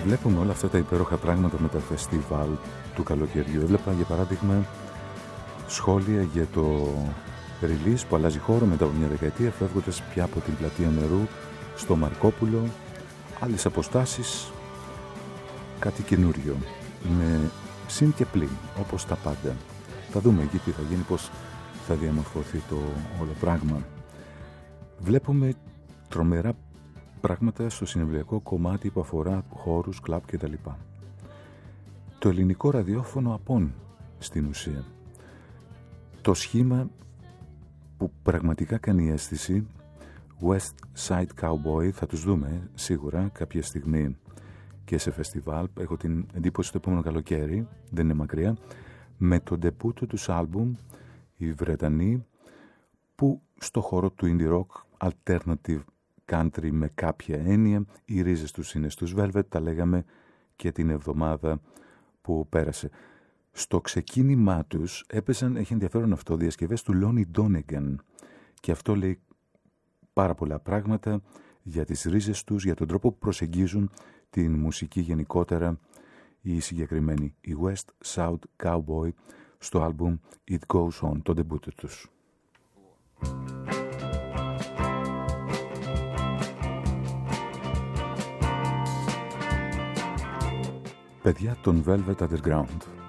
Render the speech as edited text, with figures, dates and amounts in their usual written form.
Βλέπουμε όλα αυτά τα υπέροχα πράγματα με τα φεστιβάλ του καλοκαιριού. Έβλεπα για παράδειγμα σχόλια για το release που αλλάζει χώρο μετά από μια δεκαετία, φεύγοντας πια από την πλατεία Νερού στο Μαρκόπουλο, άλλες αποστάσεις, κάτι καινούριο με συν και πλην, όπως τα πάντα. Θα δούμε εκεί τι θα γίνει, πώς θα διαμορφωθεί το όλο πράγμα. Βλέπουμε τρομερά πράγματα στο συνευλιακό κομμάτι που αφορά χώρους, κλαμπ κτλ. Το ελληνικό ραδιόφωνο απόν στην ουσία. Το σχήμα που πραγματικά κάνει αίσθηση, West Side Cowboy, θα τους δούμε σίγουρα κάποια στιγμή και σε φεστιβάλ. Έχω την εντύπωση το επόμενο καλοκαίρι, δεν είναι μακριά, με το ντεπούτο τους άλμπουμ οι Βρετανοί που στο χώρο του indie rock, alternative country με κάποια έννοια, οι ρίζες τους είναι στους Velvet, τα λέγαμε και την εβδομάδα που πέρασε. Στο ξεκίνημά τους έπαιζαν, έχει ενδιαφέρον αυτό, διασκευές του Lonnie Donegan και αυτό λέει πάρα πολλά πράγματα για τις ρίζες τους, για τον τρόπο που προσεγγίζουν την μουσική γενικότερα οι συγκεκριμένοι, οι West Side Cowboy στο άλμπουμ It Goes On, το ντεμπούτο τους. Παιδιά των Velvet Underground.